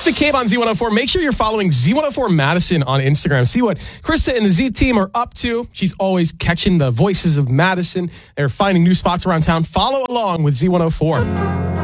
the Cape on Z104. Make sure you're following Z104 Madison on Instagram. See what Krista and the Z team are up to. She's always catching the voices of Madison. They're finding new spots around town. Follow along with Z104.